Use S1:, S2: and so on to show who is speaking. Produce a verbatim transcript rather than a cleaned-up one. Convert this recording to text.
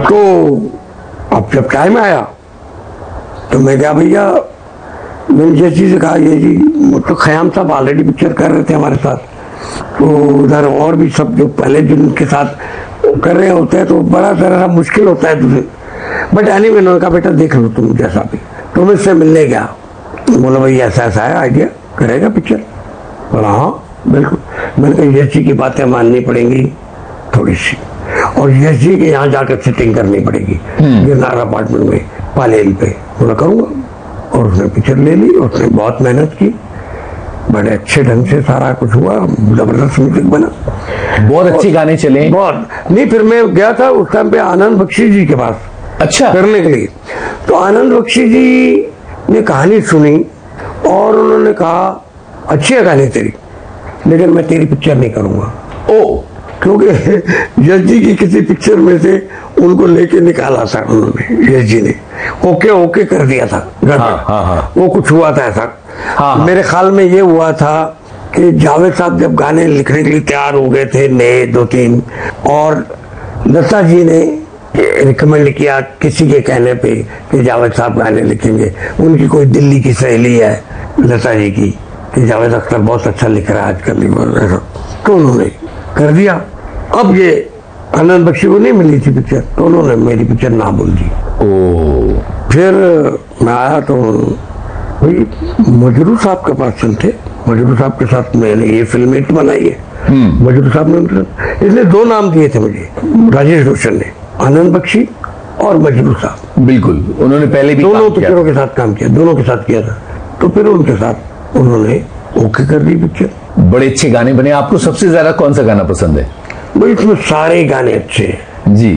S1: तो अब जब टाइम आया तो मैं क्या भैया, मैंने जैसी से कहा ये जी, तो खयाम साहब ऑलरेडी पिक्चर कर रहे थे हमारे साथ, तो उधर और भी सब जो पहले जिनके साथ कर रहे होते हैं तो बड़ा सा मुश्किल होता है तुझे। बट एनी मैंने कहा बेटा देख लो तुम जैसा भी। तो मैं इससे मिलने गया, बोला भाई ऐसा ऐसा है आइडिया, करेगा पिक्चर? बोला हाँ बिल्कुल। मैंने कहा यश जी की बातें माननी पड़ेंगी थोड़ी सी, और यश जी के यहाँ जाकर सेटिंग करनी पड़ेगी गिरनार अपार्टमेंट में पालेल पे। बोला करूँगा। और उसने पिक्चर ले ली, उसने बहुत मेहनत की, बड़े अच्छे ढंग से सारा कुछ हुआ, जबरदस्त म्यूजिक बना,
S2: बहुत अच्छे गाने चले।
S1: बहुत नहीं, फिर मैं गया था उस टाइम पे आनंद बख्शी जी के पास
S2: अच्छा
S1: करने के लिए। तो आनंद बख्शी जी ने कहानी सुनी और उन्होंने कहा अच्छी है कहानी तेरी, लेकिन मैं तेरी पिक्चर नहीं करूंगा।
S2: ओ,
S1: क्योंकि यश जी की किसी पिक्चर में से उनको लेके निकाला था उन्होंने, यश जी ने ओके ओके कर दिया था।
S2: हाँ, हाँ, हाँ।
S1: वो कुछ हुआ था ऐसा।
S2: हाँ, हाँ।
S1: मेरे ख्याल में ये हुआ था कि जावेद साहब जब गाने लिखने के लिए तैयार हो गए थे नए दो तीन, और लता जी ने रिकमेंड किया किसी के कहने पे कि जावेद साहब गाने लिखेंगे। उनकी कोई दिल्ली की सहेली है लता जी की कि जावेद अख्तर बहुत अच्छा लिख रहा है आजकल, तो उन्होंने कर दिया। अब ये आनंद बख्शी को नहीं मिली थी पिक्चर, तो उन्होंने मेरी पिक्चर ना बोल दी।
S2: ओ,
S1: फिर मैं आया तो भाई मजरू साहब के पास चलते, मजरू साहब के साथ मैंने ये फिल्म एक बनाई है। मजरू साहब ने, इसने दो नाम दिए थे मुझे, राजेश रोशन ने, आनंद बख्शी और मजरू साहब।
S2: बिल्कुल, उन्होंने पहले भी
S1: दोनों पिक्चरों के साथ काम किया, दोनों के साथ किया था। तो फिर उनके साथ उन्होंने ओके कर दी पिक्चर।
S2: बड़े अच्छे गाने बने। आपको सबसे ज्यादा कौन सा गाना पसंद है?
S1: भाई इसमें सारे गाने अच्छे हैं
S2: जी।